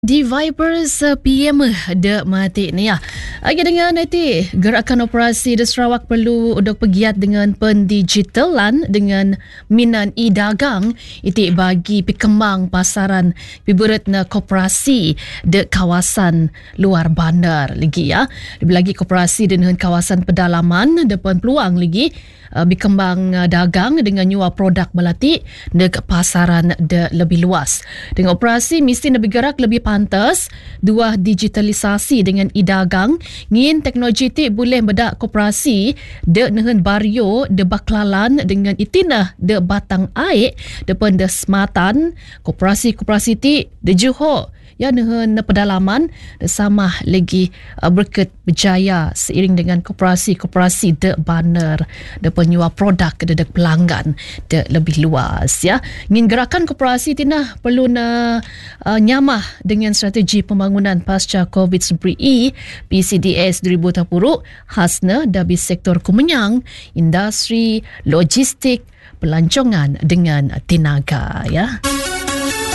Di Vipers PM de mati ni ya. Lagi dengan nanti gerakan operasi di Sarawak perlu untuk pegiat dengan pendigitalan dengan minan e-dagang itu bagi pikemang pasaran piburat na koperasi de kawasan luar bandar lagi ya. Lebih lagi koperasi dengan kawasan pedalaman depan peluang lagi berkembang dagang dengan nyua produk melati de pasaran de lebih luas. Dengan operasi mesti nak bergerak lebih pantas, dua digitalisasi dengan e-dagang, ngin teknologi ti boleh bedak koperasi de nehen bario de baklalan dengan itinah de batang air depan de sematan koperasi-koperasi ti de Johor ya nehen pedalaman sama lagi berket berjaya seiring dengan koperasi-koperasi de bandar de penyua produk de pelanggan de lebih luas ya. Ngin gerakan koperasi tinah perlu na nyamah dengan strategi pembangunan pasca COVID-19 PCDS 2020 khasnya dari sektor kemenyang, industri, logistik, pelancongan dengan tenaga ya.